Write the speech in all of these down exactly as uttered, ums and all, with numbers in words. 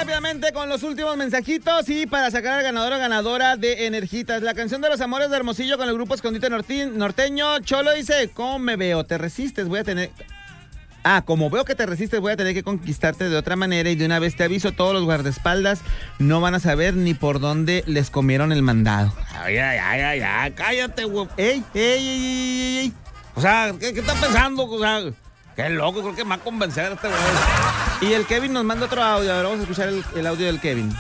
rápidamente con los últimos mensajitos y para sacar al ganador o ganadora de Energitas. La canción de los amores de Hermosillo con el grupo Escondite Norteño. Cholo dice, ¿cómo me veo? ¿Te resistes? Voy a tener... Ah, como veo que te resistes, voy a tener que conquistarte de otra manera y de una vez te aviso, todos los guardaespaldas no van a saber ni por dónde les comieron el mandado. Ay, ay, ay, ay, ay, cállate, güey. Ey, ey, ey, ey, ey. O sea, ¿qué, qué estás pensando? O sea, qué loco, creo que me va a convencer a este güey. Y el Kevin nos manda otro audio, a ver, vamos a escuchar el, el audio del Kevin.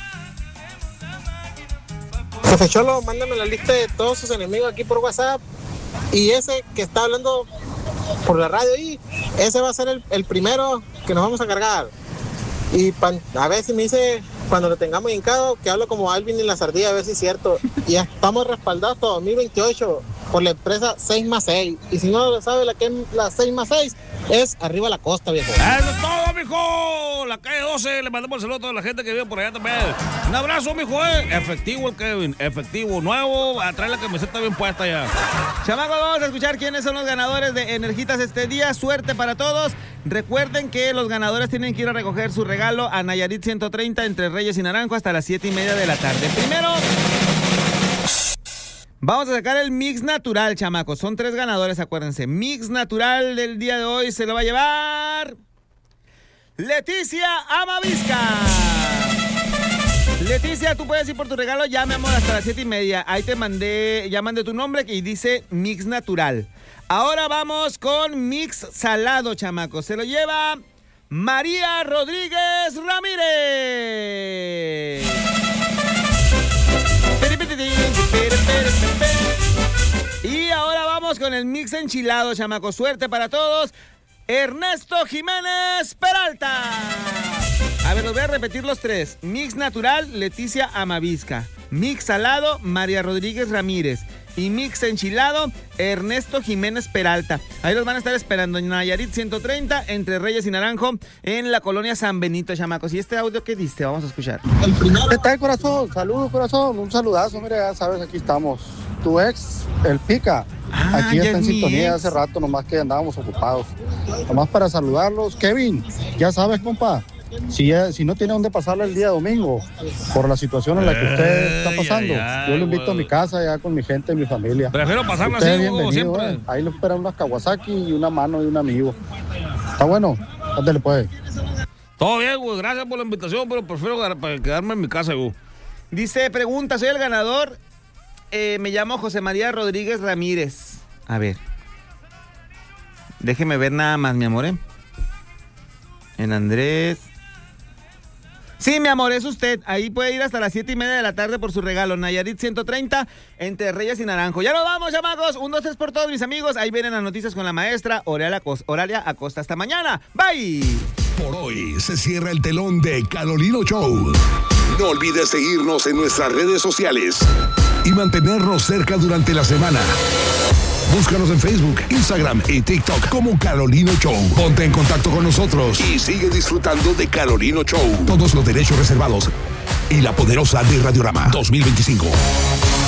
Jefe Cholo, mándame la lista de todos sus enemigos aquí por WhatsApp. Y ese que está hablando por la radio ahí, ese va a ser el, el primero que nos vamos a cargar. Y pan, a ver si me dice, cuando lo tengamos hincado, que hablo como Alvin y la Sardilla, a ver si es cierto. Y ya estamos respaldados hasta dos mil veintiocho por la empresa seis más seis. Y si no lo sabe, la que la seis más seis es arriba a la costa, viejo. ¡Eso es todo, mijo! La calle doce, le mandamos el saludo a toda la gente que vive por allá también. Un abrazo, mijo, eh. Efectivo el Kevin, efectivo, nuevo, a traer la camiseta bien puesta ya. Chamacos, vamos a escuchar quiénes son los ganadores de Energitas este día. Suerte para todos. Recuerden que los ganadores tienen que ir a recoger su regalo a Nayarit ciento treinta entre Reyes y Naranjo hasta las siete y media de la tarde. Primero, vamos a sacar el mix natural, chamacos. Son tres ganadores, acuérdense. Mix natural del día de hoy se lo va a llevar Leticia Amavisca. Leticia, tú puedes ir por tu regalo ya, mi amor, hasta las siete y media. Ahí te mandé, ya mandé tu nombre y dice mix natural. Ahora vamos con mix salado, chamacos. Se lo lleva María Rodríguez Ramírez. Y ahora vamos con el mix enchilado, chamacos. Suerte para todos. Ernesto Jiménez Peralta. A ver, los voy a repetir los tres. Mix natural, Leticia Amavisca. Mix salado, María Rodríguez Ramírez. Y mix enchilado, Ernesto Jiménez Peralta. Ahí los van a estar esperando en Nayarit ciento treinta, entre Reyes y Naranjo, en la colonia San Benito, chamacos. ¿Y este audio qué dice? Vamos a escuchar. ¿Qué tal, corazón? Saludos, corazón. Un saludazo, mira, ya sabes, aquí estamos. Tu ex, el Pica. Ah, aquí está en sintonía hace rato, nomás que andábamos ocupados. Nomás para saludarlos. Kevin, ya sabes, compa. Si, ya, si no tiene dónde pasarle el día domingo, por la situación en la que usted está pasando, ay, ay, yo lo invito, güey, a mi casa, ya con mi gente y mi familia. Prefiero pasarla así, como siempre. Eh. Ahí lo esperan unas Kawasaki y una mano y un amigo. Está bueno, ándale pues. Todo bien, güey, gracias por la invitación, pero prefiero quedarme en mi casa, güey. Dice, pregunta, soy el ganador, eh, me llamo José María Rodríguez Ramírez. A ver, déjeme ver nada más, mi amor, ¿eh? En Andrés... Sí, mi amor, es usted. Ahí puede ir hasta las siete y media de la tarde por su regalo. Nayarit ciento treinta, entre Reyes y Naranjo. Ya nos vamos, chamacos. Un, dos, tres por todos mis amigos. Ahí vienen las noticias con la maestra Oralia Acosta. Oralia Acosta. Hasta mañana. Bye. Por hoy se cierra el telón de Carolino Show. No olvides seguirnos en nuestras redes sociales y mantenernos cerca durante la semana. Búscanos en Facebook, Instagram y TikTok como Carolino Show. Ponte en contacto con nosotros y sigue disfrutando de Carolino Show. Todos los derechos reservados y la poderosa de Radiorama dos mil veinticinco.